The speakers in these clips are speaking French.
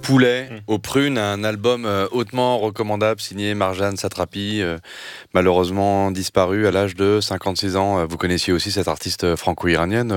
Poulet aux prunes, un album hautement recommandable signé Marjane Satrapi, malheureusement disparu à l'âge de 56 ans. Vous connaissiez aussi cette artiste franco-iranienne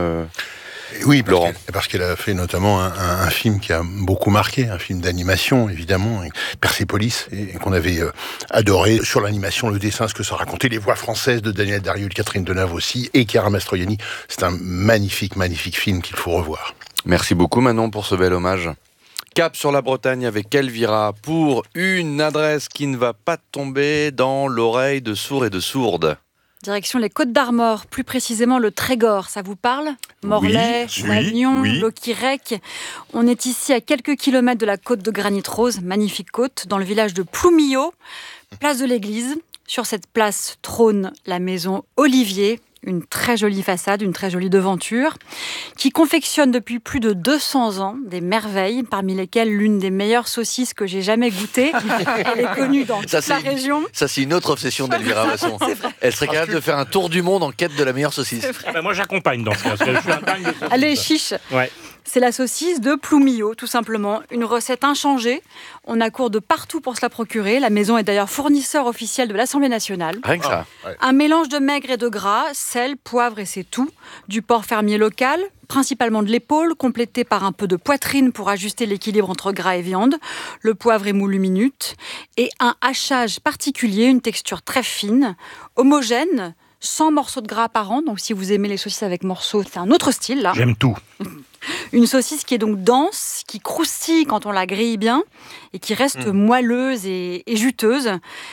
Oui, Laurent. parce qu'elle a fait notamment un film qui a beaucoup marqué, un film d'animation évidemment, Persépolis, et qu'on avait adoré sur l'animation, le dessin, ce que ça racontait, les voix françaises de Daniel Darieux, de Catherine Deneuve aussi, et Chiara Mastroianni. C'est un magnifique film qu'il faut revoir. Merci beaucoup Manon pour ce bel hommage. Cap sur la Bretagne avec Elvira pour une adresse qui ne va pas tomber dans l'oreille de sourds et de sourdes. Direction les Côtes d'Armor, plus précisément le Trégor, ça vous parle ? Morlaix, Avignon, Loquirec. On est ici à quelques kilomètres de la côte de Granit Rose, magnifique côte, dans le village de Ploumillot, place de l'église. Sur cette place trône la maison Olivier, une très jolie façade, une très jolie devanture, qui confectionne depuis plus de 200 ans des merveilles, parmi lesquelles l'une des meilleures saucisses que j'ai jamais goûtées. Elle est connue dans toute la région. Ça, c'est une autre obsession d'Elvira Masson. Elle serait capable de faire un tour du monde en quête de la meilleure saucisse. Moi, j'accompagne dans ce cas, parce que je suis un dingue de saucisses. Allez, chiche. Ouais. C'est la saucisse de Ploumillot, tout simplement. Une recette inchangée. On accourt de partout pour se la procurer. La maison est d'ailleurs fournisseur officiel de l'Assemblée nationale. Rien que ça. Un mélange de maigre et de gras, sel, poivre et c'est tout. Du porc fermier local, principalement de l'épaule, complété par un peu de poitrine pour ajuster l'équilibre entre gras et viande. Le poivre est moulu minute. Et un hachage particulier, une texture très fine, homogène, 100 morceaux de gras par an. Donc si vous aimez les saucisses avec morceaux, c'est un autre style là. J'aime tout. Une saucisse qui est donc dense, qui croustille quand on la grille bien et qui reste moelleuse et juteuse.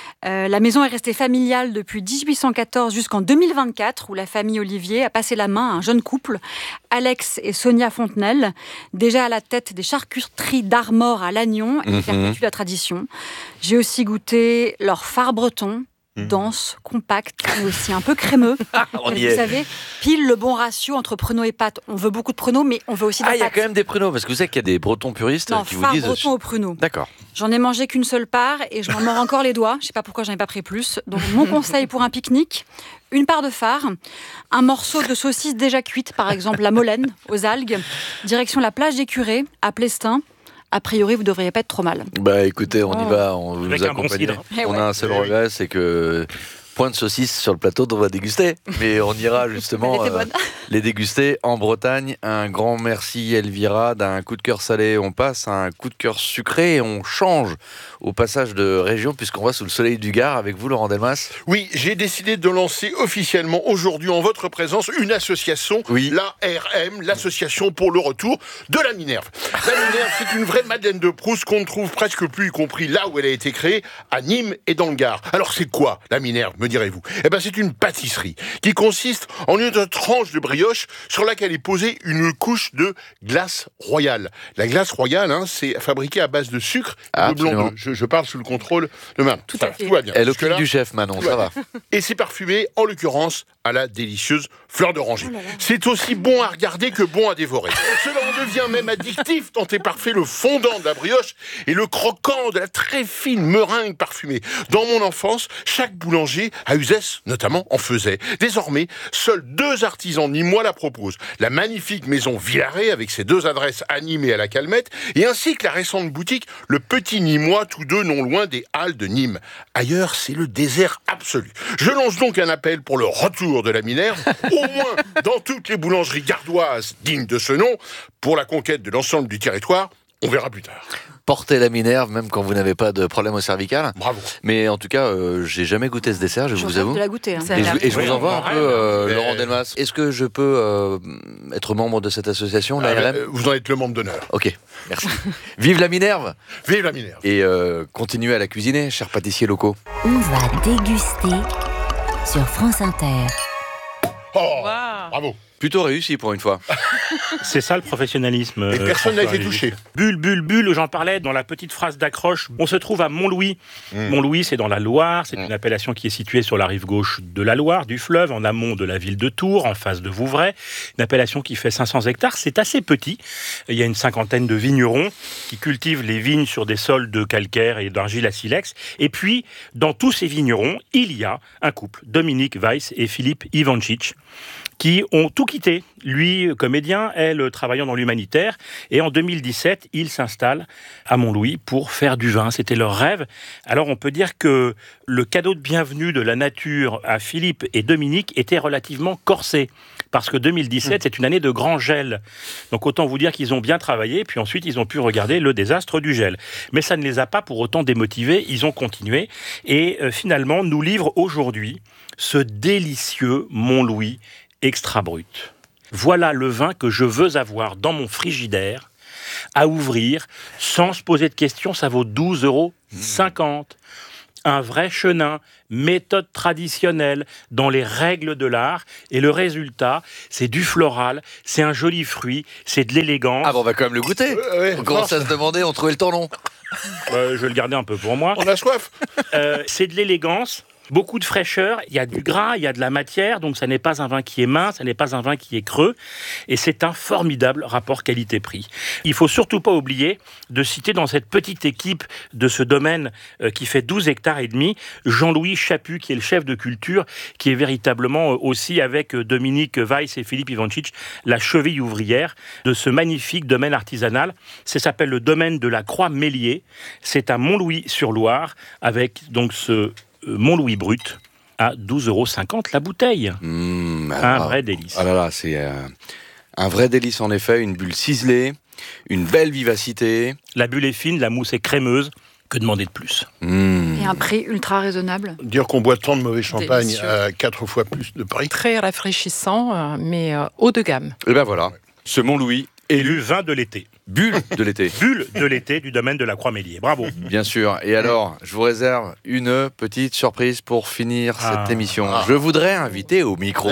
La maison est restée familiale depuis 1814 jusqu'en 2024 où la famille Olivier a passé la main à un jeune couple, Alex et Sonia Fontenelle, déjà à la tête des charcuteries d'Armor à Lannion et qui perpétuent la tradition. J'ai aussi goûté leur phare breton. Dense, compact, mais aussi un peu crémeux. Vous savez, pile le bon ratio entre pruneaux et pâtes. On veut beaucoup de pruneaux, mais on veut aussi de la pâte. Il y a quand même des pruneaux, parce que vous savez qu'il y a des bretons puristes qui vous disent... breton aux pruneaux. D'accord. J'en ai mangé qu'une seule part et je m'en mords encore les doigts. Je ne sais pas pourquoi j'en ai pas pris plus. Donc mon conseil pour un pique-nique, une part de phare, un morceau de saucisse déjà cuite, par exemple la Molène, aux algues, direction la plage des Curés, à Plestin. A priori, vous ne devriez pas être trop mal. Écoutez, on y va, on vous accompagne. On a un seul regret, c'est que point de saucisse sur le plateau dont on va déguster. Mais on ira justement les déguster en Bretagne. Un grand merci Elvira. D'un coup de cœur salé, on passe à un coup de cœur sucré et on change au passage de région puisqu'on va sous le soleil du Gard avec vous Laurent Delmas. Oui, j'ai décidé de lancer officiellement aujourd'hui en votre présence une association, l'ARM, l'association pour le retour de la Minerve. La Minerve, c'est une vraie Madeleine de Proust qu'on ne trouve presque plus, y compris là où elle a été créée, à Nîmes et dans le Gard. Alors c'est quoi la Minerve, me direz-vous ? C'est une pâtisserie qui consiste en une tranche de brioche sur laquelle est posée une couche de glace royale. La glace royale, c'est fabriqué à base de sucre et de blanc d'œuf. Je parle sous le contrôle de Manon. Tout à fait. Tout va bien. Elle occupe du chef, Manon, ça va. Et c'est parfumé, en l'occurrence, à la délicieuse fleur d'oranger. C'est aussi bon à regarder que bon à dévorer. Cela en devient même addictif tant est parfait le fondant de la brioche et le croquant de la très fine meringue parfumée. Dans mon enfance, chaque boulanger à Uzès, notamment, en faisait. Désormais, seuls 2 artisans nîmois la proposent. La magnifique maison Villaret, avec ses 2 adresses à Nîmes et à la Calmette, et ainsi que la récente boutique Le Petit Nîmois, tous 2 non loin des Halles de Nîmes. Ailleurs, c'est le désert absolu. Je lance donc un appel pour le retour de la Minerve, au moins dans toutes les boulangeries gardoises dignes de ce nom, pour la conquête de l'ensemble du territoire. On verra plus tard. Portez la Minerve, même quand vous n'avez pas de problème au cervical. Bravo. Mais en tout cas, j'ai jamais goûté ce dessert, je vous avoue. De la goûter. Et je vous envoie un peu, Laurent Delmas. Est-ce que je peux être membre de cette association, l'ARM ? Vous en êtes le membre d'honneur. Ok, merci. Vive la Minerve ! Vive la Minerve ! Et continuez à la cuisiner, chers pâtissiers locaux. On va déguster sur France Inter. Bravo. Plutôt réussi pour une fois. C'est ça le professionnalisme. Et personne n'a été touché. Bulle, j'en parlais dans la petite phrase d'accroche. On se trouve à Montlouis. Montlouis, c'est dans la Loire. C'est une appellation qui est située sur la rive gauche de la Loire, du fleuve, en amont de la ville de Tours, en face de Vouvray. Une appellation qui fait 500 hectares. C'est assez petit. Il y a une 50aine de vignerons qui cultivent les vignes sur des sols de calcaire et d'argile à silex. Et puis, dans tous ces vignerons, il y a un couple, Dominique Weiss et Philippe Ivančič. qui ont tout quitté. Lui, comédien, elle, travaillant dans l'humanitaire. Et en 2017, ils s'installent à Montlouis pour faire du vin. C'était leur rêve. Alors, on peut dire que le cadeau de bienvenue de la nature à Philippe et Dominique était relativement corsé. Parce que 2017, c'est une année de grand gel. Donc, autant vous dire qu'ils ont bien travaillé. Puis ensuite, ils ont pu regarder le désastre du gel. Mais ça ne les a pas pour autant démotivés. Ils ont continué. Et finalement, nous livre aujourd'hui ce délicieux Montlouis extra brut. Voilà le vin que je veux avoir dans mon frigidaire, à ouvrir, sans se poser de questions, ça vaut 12,50 €. Un vrai chenin, méthode traditionnelle, dans les règles de l'art. Et le résultat, c'est du floral, c'est un joli fruit, c'est de l'élégance. Ah bon, on va quand même le goûter. On commence à se demander, on trouvait le temps long. Je vais le garder un peu pour moi. On a soif. C'est de l'élégance. Beaucoup de fraîcheur, il y a du gras, il y a de la matière, donc ça n'est pas un vin qui est mince, ça n'est pas un vin qui est creux, et c'est un formidable rapport qualité-prix. Il faut surtout pas oublier de citer dans cette petite équipe de ce domaine qui fait 12 hectares et demi, Jean-Louis Chaput, qui est le chef de culture, qui est véritablement aussi avec Dominique Weiss et Philippe Ivančič, la cheville ouvrière de ce magnifique domaine artisanal. Ça s'appelle le domaine de la Croix-Mélier. C'est à Montlouis-sur-Loire, avec donc ce Montlouis brut à 12,50 € la bouteille. Un vrai délice. Ah là là, c'est un vrai délice en effet, une bulle ciselée, une belle vivacité. La bulle est fine, la mousse est crémeuse. Que demander de plus? Et un prix ultra raisonnable. Dire qu'on boit tant de mauvais champagne Délicieux. à 4 fois plus de prix. Très rafraîchissant, mais haut de gamme. Et ben voilà, ce Montlouis Élu vin de l'été. bulle de l'été. Bulle de l'été du domaine de la Croix-Mélier. Bravo. Bien sûr. Et alors, je vous réserve une petite surprise pour finir cette émission. Je voudrais inviter au micro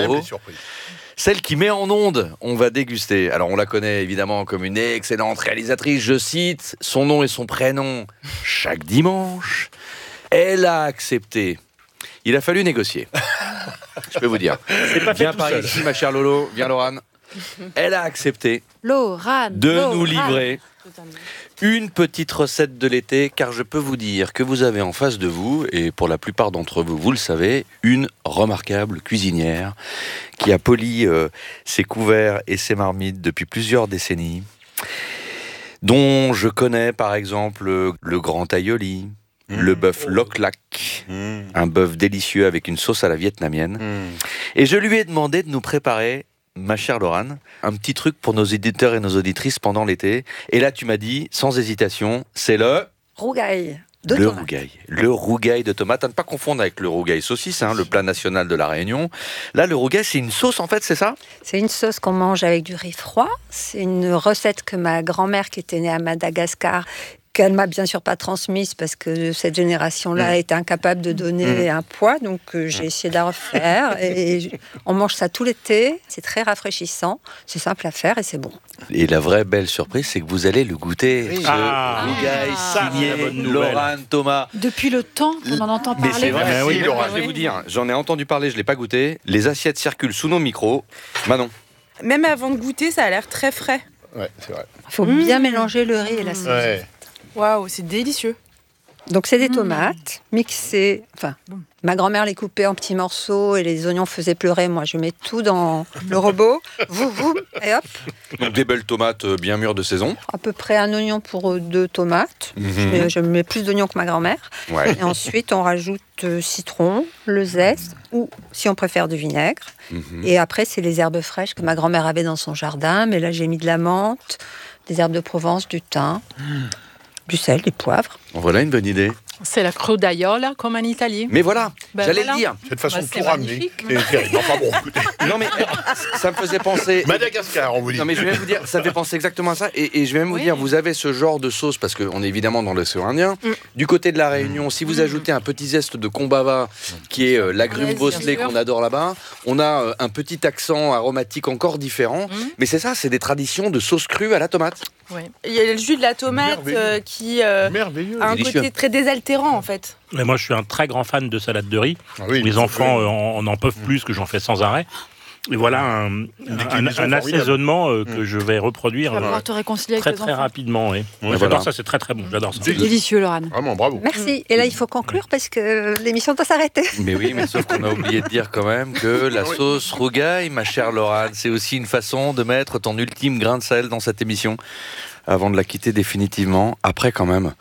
celle qui met en onde. On va déguster. Alors, on la connaît évidemment comme une excellente réalisatrice. Je cite son nom et son prénom. Chaque dimanche, elle a accepté. Il a fallu négocier. Je peux vous dire. C'est pas fait Viens tout par seul. ici, ma chère Lolo. Viens, Laurane. Elle a accepté Lorane, de nous livrer une petite recette de l'été, car je peux vous dire que vous avez en face de vous, et pour la plupart d'entre vous, vous le savez, une remarquable cuisinière qui a poli ses couverts et ses marmites depuis plusieurs décennies, dont je connais par exemple le grand aioli, le bœuf Loc Lac, un bœuf délicieux avec une sauce à la vietnamienne. Et je lui ai demandé de nous préparer, ma chère Laurane, un petit truc pour nos éditeurs et nos auditrices pendant l'été. Et là, tu m'as dit, sans hésitation, c'est le rougail de le tomate. rougail. Le rougail de tomate. À ne pas confondre avec le rougail saucisse, le plat national de la Réunion. Là, le rougail, c'est une sauce, en fait, c'est ça? C'est une sauce qu'on mange avec du riz froid. C'est une recette que ma grand-mère, qui était née à Madagascar, qu'elle m'a bien sûr pas transmise parce que cette génération-là était incapable de donner un poids, donc j'ai essayé de la refaire et on mange ça tout l'été, c'est très rafraîchissant, c'est simple à faire et c'est bon. Et la vraie belle surprise, c'est que vous allez le goûter, ce rougail signé Laurane Thomas. Depuis le temps qu'on en entend Mais parler. c'est vrai, Ben oui, Laurane, je vais vous dire, j'en ai entendu parler, je ne l'ai pas goûté, les assiettes circulent sous nos micros. Manon. Même avant de goûter, ça a l'air très frais. Ouais, c'est vrai. Il faut bien mélanger le riz et la sauce. Ouais. Waouh, c'est délicieux. Donc c'est des tomates mixées, enfin ma grand-mère les coupait en petits morceaux et les oignons faisaient pleurer, moi je mets tout dans le robot, et hop, Donc des belles tomates bien mûres de saison. à peu près un oignon pour 2 tomates, je mets plus d'oignons que ma grand-mère. Ouais. Et ensuite, on rajoute citron, le zeste, ou si on préfère du vinaigre. Et après, c'est les herbes fraîches que ma grand-mère avait dans son jardin. Mais là, j'ai mis de la menthe, des herbes de Provence, du thym, du sel, du poivre. Voilà une bonne idée. C'est la crudaiola comme en Italie. Mais voilà, Ben j'allais voilà. le dire. Cette façon Bah, de c'est tout ramener. magnifique. C'est terrible. Enfin bon, écoutez. Non mais ça me faisait penser... Madagascar, on vous dit. Non mais je vais même vous dire, ça me fait penser exactement à ça. Et je vais même vous dire, vous avez ce genre de sauce, parce qu'on est évidemment dans l'océan Indien. Du côté de la Réunion, si vous ajoutez un petit zeste de kombava, qui est l'agrume Bien bosselé sûr. qu'on adore là-bas, on a un petit accent aromatique encore différent. Mais c'est ça, c'est des traditions de sauce crue à la tomate. Oui. Il y a le jus de la tomate Merveilleux. qui Merveilleux. a un Délicieux. côté très désaltérant en fait. Mais moi, je suis un très grand fan de salade de riz. Ah oui, Les enfants oui. en peuvent plus, que j'en fais sans arrêt. Et voilà un assaisonnement que je vais reproduire te réconcilier avec très rapidement. Oui. J'adore ça, c'est très très bon. J'adore ça. C'est délicieux, Laurent. Vraiment, bravo. Merci. Et là, il faut conclure parce que l'émission doit s'arrêter. Mais oui, mais sauf qu'on a oublié de dire quand même que la sauce rougaille, ma chère Laurane, c'est aussi une façon de mettre ton ultime grain de sel dans cette émission avant de la quitter définitivement. Après, quand même,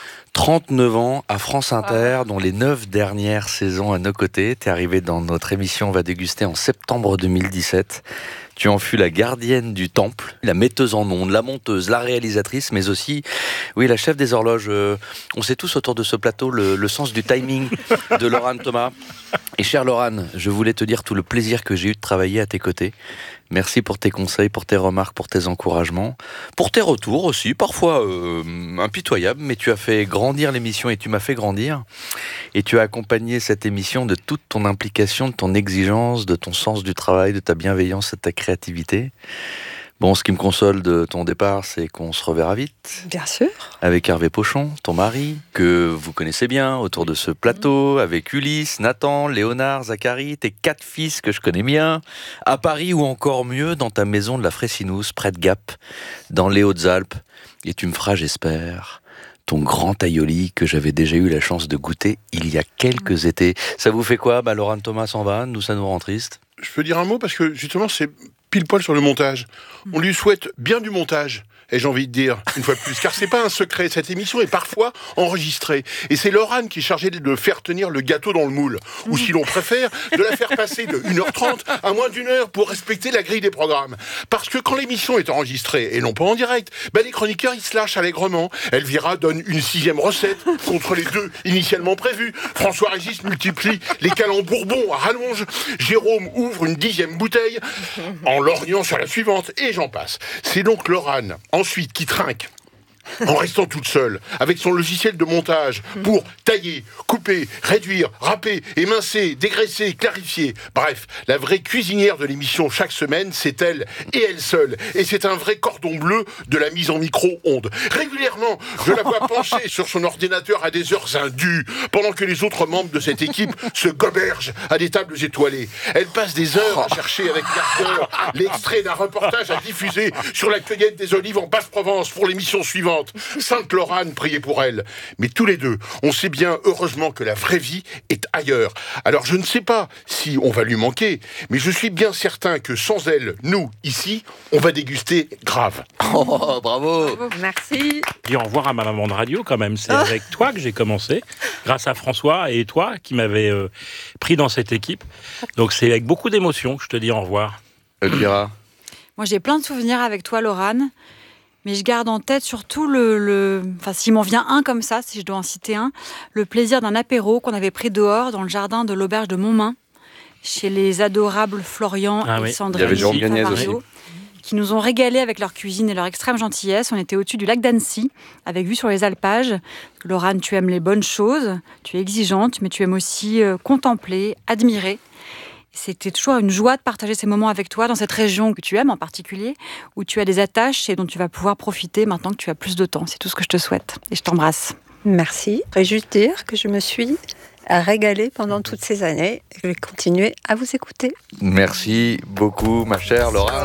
39 ans à France Inter, dont les 9 dernières saisons à nos côtés. T'es arrivé dans notre émission On va déguster en septembre 2017. Tu en fus la gardienne du temple, la metteuse en ondes, la monteuse, la réalisatrice, mais aussi, oui, la chef des horloges. On sait tous autour de ce plateau le sens du timing de Laurane Thomas. Et chère Laurane, je voulais te dire tout le plaisir que j'ai eu de travailler à tes côtés. Merci pour tes conseils, pour tes remarques, pour tes encouragements, pour tes retours aussi, parfois impitoyables, mais tu as fait grandir l'émission et tu m'as fait grandir. Et tu as accompagné cette émission de toute ton implication, de ton exigence, de ton sens du travail, de ta bienveillance et de ta créativité. Bon, ce qui me console de ton départ, c'est qu'on se reverra vite. Bien sûr. Avec Hervé Pochon, ton mari, que vous connaissez bien, autour de ce plateau, avec Ulysse, Nathan, Léonard, Zachary, tes 4 fils que je connais bien, à Paris ou encore mieux, dans ta maison de la Fraissinouse, près de Gap, dans les Hautes-Alpes. Et tu me feras, j'espère, ton grand aioli que j'avais déjà eu la chance de goûter il y a quelques étés. Ça vous fait quoi ? Laurane Thomas s'en va, nous ça nous rend triste. Je peux dire un mot parce que justement c'est pile poil sur le montage. On lui souhaite bien du montage. Et j'ai envie de dire, une fois de plus, car c'est pas un secret, cette émission est parfois enregistrée. Et c'est Laurane qui est chargée de faire tenir le gâteau dans le moule. Ou si l'on préfère, de la faire passer de 1h30 à moins d'1 heure pour respecter la grille des programmes. Parce que quand l'émission est enregistrée, et non pas en direct, les chroniqueurs, ils se lâchent allègrement. Elvira donne une 6e recette contre les 2 initialement prévues. François-Régis multiplie les calembours bourbons à rallonge. Jérôme ouvre une 10e bouteille en lorgnant sur la suivante. Et j'en passe. C'est donc Laurane, ensuite, qui trinque, en restant toute seule, avec son logiciel de montage, pour tailler, couper, réduire, râper, émincer, dégraisser, clarifier. Bref, la vraie cuisinière de l'émission chaque semaine, c'est elle, et elle seule. Et c'est un vrai cordon bleu de la mise en micro-ondes. Régulièrement, je la vois pencher sur son ordinateur à des heures indues, pendant que les autres membres de cette équipe se gobergent à des tables étoilées. Elle passe des heures à chercher avec ardeur l'extrait d'un reportage à diffuser sur la cueillette des olives en Basse-Provence pour l'émission suivante. Sainte Laurane, priez pour elle. Mais tous les deux, on sait bien, heureusement, que la vraie vie est ailleurs. Alors je ne sais pas si on va lui manquer, mais je suis bien certain que sans elle, nous, ici, on va déguster grave. Oh, bravo. Merci. Dis au revoir à ma maman de radio quand même. C'est avec toi que j'ai commencé, grâce à François et toi qui m'avez pris dans cette équipe. Donc c'est avec beaucoup d'émotion que je te dis au revoir. Elvira. Moi j'ai plein de souvenirs avec toi, Laurane. Mais je garde en tête surtout enfin, s'il m'en vient un comme ça, si je dois en citer un, le plaisir d'un apéro qu'on avait pris dehors dans le jardin de l'auberge de Montmain, chez les adorables Florian et Sandrine. Il y avait Jean Gagnès aussi. Qui nous ont régalés avec leur cuisine et leur extrême gentillesse. On était au-dessus du lac d'Annecy, avec vue sur les alpages. Laurane, tu aimes les bonnes choses, tu es exigeante, mais tu aimes aussi contempler, admirer. C'était toujours une joie de partager ces moments avec toi dans cette région que tu aimes en particulier, où tu as des attaches et dont tu vas pouvoir profiter maintenant que tu as plus de temps. C'est tout ce que je te souhaite et je t'embrasse. Merci. Je voudrais juste dire que je me suis régalée pendant toutes ces années et je vais continuer à vous écouter. Merci beaucoup, ma chère Laurane.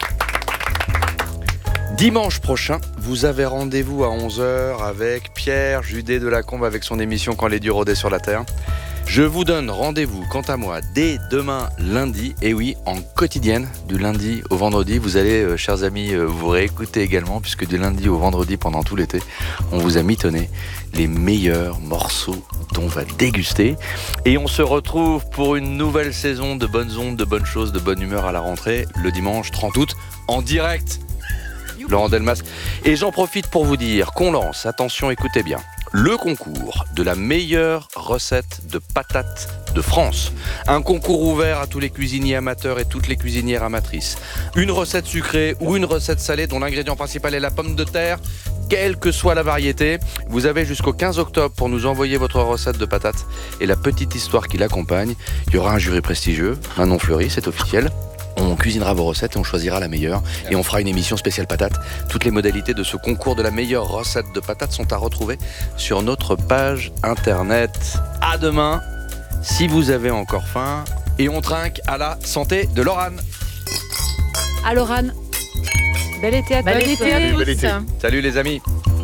Dimanche prochain, vous avez rendez-vous à 11h avec Pierre Judet de Lacombe avec son émission Quand les dieux rôdaient sur la terre. Je vous donne rendez-vous, quant à moi, dès demain lundi, et oui, en quotidienne, du lundi au vendredi. Vous allez, chers amis, vous réécouter également, puisque du lundi au vendredi, pendant tout l'été, on vous a mitonné les meilleurs morceaux dont on va déguster. Et on se retrouve pour une nouvelle saison de bonnes ondes, de bonnes choses, de bonne humeur à la rentrée, le dimanche 30 août, en direct. Laurent Delmas. Et j'en profite pour vous dire qu'on lance, attention, écoutez bien, le concours de la meilleure recette de patates de France. Un concours ouvert à tous les cuisiniers amateurs et toutes les cuisinières amatrices. Une recette sucrée ou une recette salée dont l'ingrédient principal est la pomme de terre, quelle que soit la variété. Vous avez jusqu'au 15 octobre pour nous envoyer votre recette de patates et la petite histoire qui l'accompagne. Il y aura un jury prestigieux, un nom fleuri, c'est officiel. On cuisinera vos recettes et on choisira la meilleure. Et on fera une émission spéciale patates. Toutes les modalités de ce concours de la meilleure recette de patates sont à retrouver sur notre page internet. À demain. Si vous avez encore faim, Et on trinque à la santé de Laurane. À Laurane. Bel été à tous. Bel été. Salut les amis.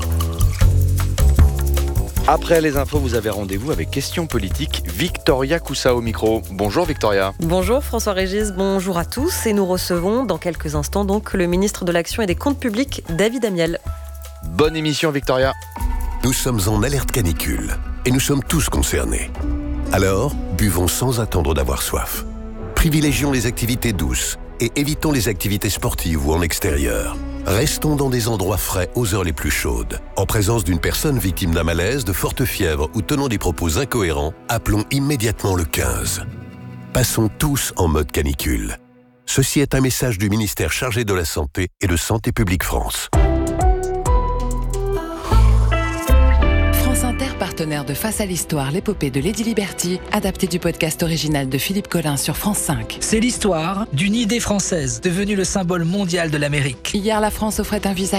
Après les infos, vous avez rendez-vous avec Questions politiques. Victoria Coussa au micro. Bonjour Victoria. Bonjour François-Régis, bonjour à tous. Et nous recevons dans quelques instants donc le ministre de l'Action et des Comptes Publics, David Amiel. Bonne émission Victoria. Nous sommes en alerte canicule et nous sommes tous concernés. Alors, buvons sans attendre d'avoir soif. Privilégions les activités douces et évitons les activités sportives ou en extérieur. Restons dans des endroits frais aux heures les plus chaudes. En présence d'une personne victime d'un malaise, de forte fièvre ou tenant des propos incohérents, appelons immédiatement le 15. Passons tous en mode canicule. Ceci est un message du ministère chargé de la Santé et de Santé publique France. France Inter, partenaire de Face à l'Histoire, l'épopée de Lady Liberty, adapté du podcast original de Philippe Collin sur France 5. C'est l'histoire d'une idée française, devenue le symbole mondial de l'Amérique. Hier, la France offrait un visage